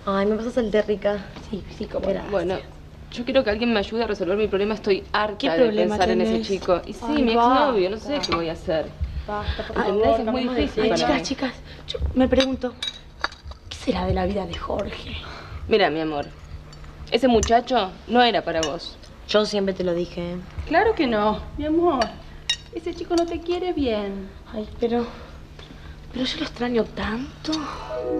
Ay, ¿me pasas el té, Rica? Sí, sí, como Gracias. Bueno, yo quiero que alguien me ayude a resolver mi problema. Estoy harta ¿Qué de problema pensar en ese tenés? chico. Y sí, Ay, mi exnovio, no sé basta. qué voy a hacer. Basta, por ¿Entendés? favor, Es muy cambiemos de difícil tema. para mí. Chicas, yo me pregunto, ¿qué será de la vida de Jorge? Mira, mi amor, ese muchacho no era para vos. Yo siempre te lo dije, ¿eh? Claro que no, mi amor. Ese chico no te quiere bien. Ay, pero yo lo extraño tanto.